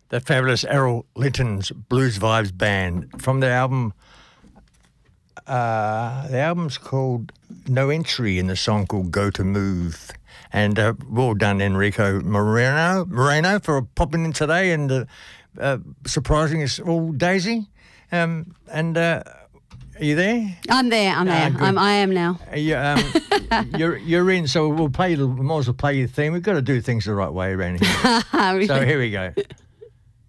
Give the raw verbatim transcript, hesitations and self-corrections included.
The fabulous Errol Linton's Blues Vibes Band from their album. Uh, the album's called No Entry, and the song called Go to Move. And uh, well done, Enrico Moreno, Moreno, for popping in today and uh, uh, surprising us all, Daisy. Um, and uh, are you there? I'm there. I'm there. Ah, I'm, I am now. Uh, you, um, you're you're in, so we'll play. We might as well play your theme. We've got to do things the right way around here. So here we go.